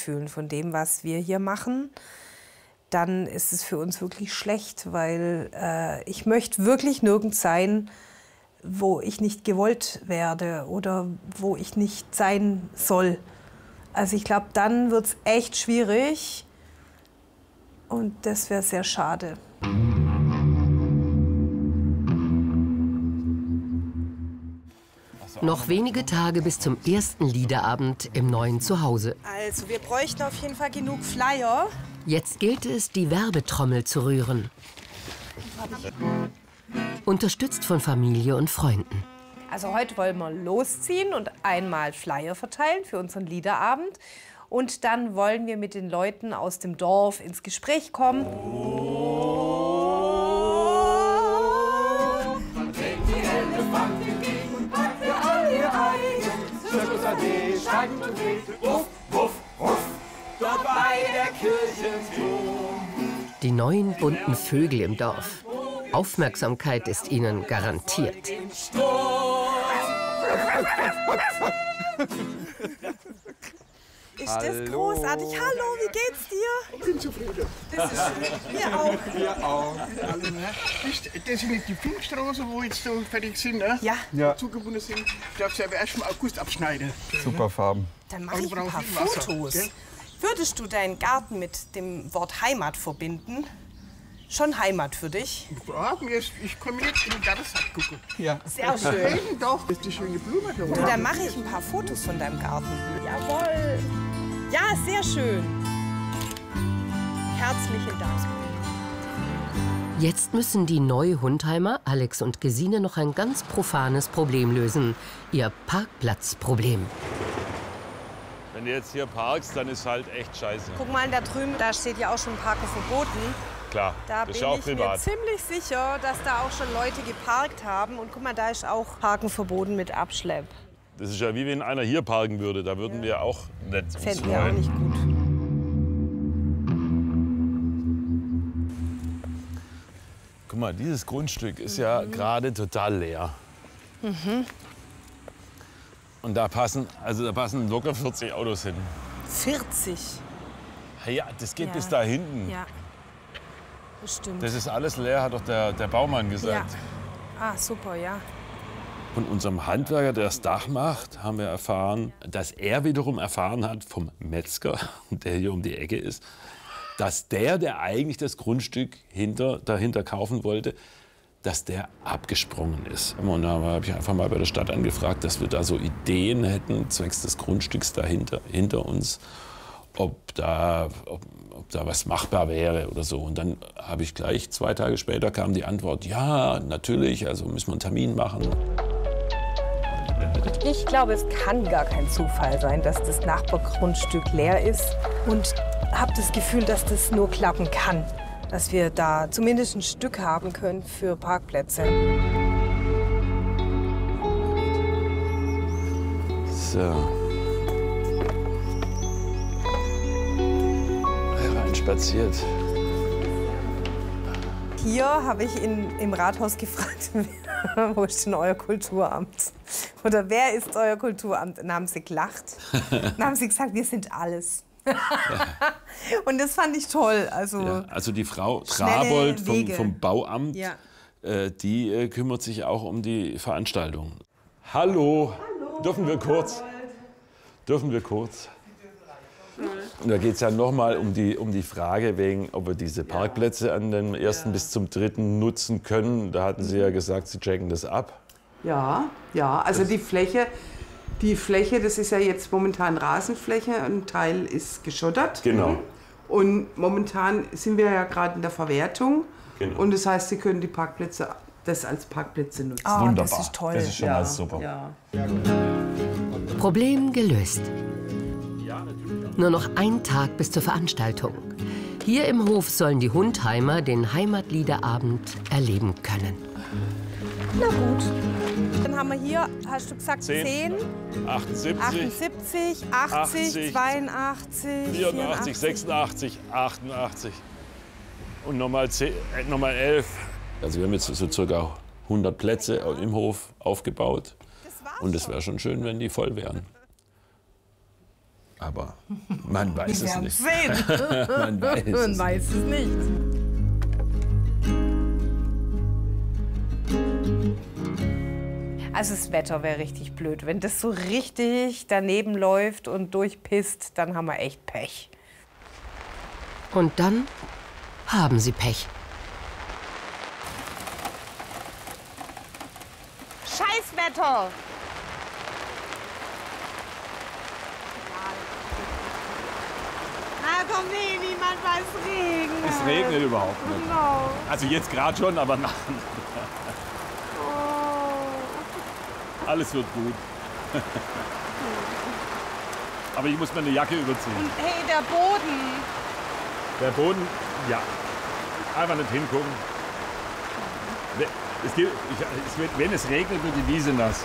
fühlen von dem, was wir hier machen, dann ist es für uns wirklich schlecht, weil ich möchte wirklich nirgends sein, wo ich nicht gewollt werde oder wo ich nicht sein soll. Also ich glaube, dann wird es echt schwierig und das wäre sehr schade. Noch wenige Tage bis zum ersten Liederabend im neuen Zuhause. Also wir bräuchten auf jeden Fall genug Flyer. Jetzt gilt es, die Werbetrommel zu rühren. Unterstützt von Familie und Freunden. Also heute wollen wir losziehen und einmal Flyer verteilen für unseren Liederabend. Und dann wollen wir mit den Leuten aus dem Dorf ins Gespräch kommen. Die neuen bunten Vögel im Dorf. Aufmerksamkeit ist ihnen garantiert. Ist das großartig? Hallo, wie geht's dir? Ich bin zufrieden. Das ist schön. Wir auch. Wir auch. Das sind nicht die Pfingststraße, wo jetzt so fertig sind, ne? Ja. Zugebunden sind. Ich darf sie aber erst im August abschneiden. Super Farben. Dann mache ich ein paar viel Wasser, Fotos. gell? Würdest du deinen Garten mit dem Wort Heimat verbinden? Schon Heimat für dich? Ja, ich komme jetzt in den Gartensack gucken. Ja. Sehr schön. Doch, das ist die schöne Blume da Du, dann mache ich ein paar Fotos von deinem Garten. Jawohl. Ja, sehr schön. Herzlichen Dank. Jetzt müssen die Neu-Hundheimer, Alex und Gesine, noch ein ganz profanes Problem lösen. Ihr Parkplatzproblem. Wenn du jetzt hier parkst, dann ist halt echt scheiße. Guck mal, da drüben, da steht ja auch schon Parken verboten. Klar, Da das bin ist ja auch ich mir privat. ziemlich sicher, dass da auch schon Leute geparkt haben. Und guck mal, da ist auch Parken verboten mit Abschlepp. Das ist ja wie wenn einer hier parken würde. Da würden wir auch nicht uns Fänden wir auch freuen. nicht gut. Guck mal, dieses Grundstück ist ja gerade total leer. Und da passen locker 40 Autos hin. 40. Ja, das geht Ja. bis da hinten. Ja, das stimmt. Das ist alles leer, hat doch der Baumann gesagt. Ja. Ah, super, ja. Von unserem Handwerker, der das Dach macht, haben wir erfahren, dass er wiederum erfahren hat vom Metzger, der hier um die Ecke ist, dass der eigentlich das Grundstück dahinter kaufen wollte, dass der abgesprungen ist. Und da habe ich einfach mal bei der Stadt angefragt, dass wir da so Ideen hätten, zwecks des Grundstücks dahinter, hinter uns, ob da was machbar wäre oder so. Und dann habe ich gleich 2 Tage später kam die Antwort, ja, natürlich, also müssen wir einen Termin machen. Ich glaube, es kann gar kein Zufall sein, dass das Nachbargrundstück leer ist. Und habe das Gefühl, dass das nur klappen kann. Dass wir da zumindest ein Stück haben können für Parkplätze. So. Hereinspaziert. Hier habe ich im Rathaus gefragt, wo ist denn euer Kulturamt? Oder wer ist euer Kulturamt? Dann haben sie gelacht. Dann haben sie gesagt, wir sind alles. Und das fand ich toll. Also die Frau Schnelle Trabold Wege. vom Bauamt, Ja. die kümmert sich auch um die Veranstaltung. Hallo. Dürfen wir kurz? Und da geht es ja nochmal um die Frage, ob wir diese Parkplätze an dem 1. bis zum 3. nutzen können. Da hatten Sie ja gesagt, Sie checken das ab. Ja, also die Fläche, das ist ja jetzt momentan Rasenfläche, ein Teil ist geschottert. Genau. Und momentan sind wir ja gerade in der Verwertung. Genau. Und das heißt, Sie können die Parkplätze, das als Parkplätze nutzen. Ah, Wunderbar. das ist toll. Das ist schon mal super. Ja. Problem gelöst. Nur noch ein Tag bis zur Veranstaltung. Hier im Hof sollen die Hundheimer den Heimatliederabend erleben können. Na gut. Dann haben wir hier, hast du gesagt, 10, 78, 78, 80, 82, 84, 86, 88 und nochmal 11. Also wir haben jetzt so ca. 100 Plätze im Hof aufgebaut. Und es wäre schon schön, wenn die voll wären. Aber man weiß es nicht. Sehen. Man weiß es nicht. Also das Wetter wäre richtig blöd. Wenn das so richtig daneben läuft und durchpisst, dann haben wir echt Pech. Und dann haben sie Pech. Scheißwetter! Ah, komm, nee, niemand weiß Regen. Es regnet überhaupt nicht. Genau. Also jetzt gerade schon, aber nach. Alles wird gut. Aber ich muss mir eine Jacke überziehen. Und hey, der Boden. Der Boden, ja. Einfach nicht hingucken. Wenn es regnet, wird die Wiese nass.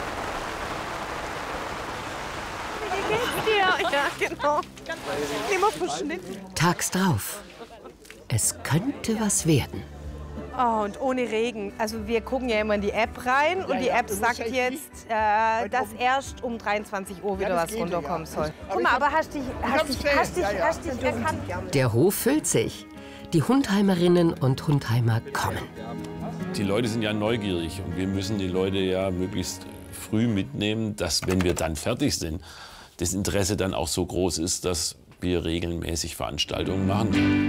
Wie geht's dir? Ja, genau. Immer verschnitten. Tags drauf. Es könnte was werden. Oh, und ohne Regen. Also wir gucken ja immer in die App rein und die App sagt jetzt, dass erst um 23 Uhr wieder was runterkommen soll. Guck mal, aber hast dich erkannt? Der Hof füllt sich. Die Hundheimerinnen und Hundheimer kommen. Die Leute sind ja neugierig und wir müssen die Leute ja möglichst früh mitnehmen, dass, wenn wir dann fertig sind, das Interesse dann auch so groß ist, dass wir regelmäßig Veranstaltungen machen.